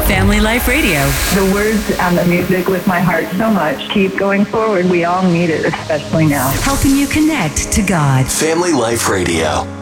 Family Life Radio. The words and the music with my heart so much. Keep going forward. We all need it, especially now. Helping you connect to God. Family Life Radio.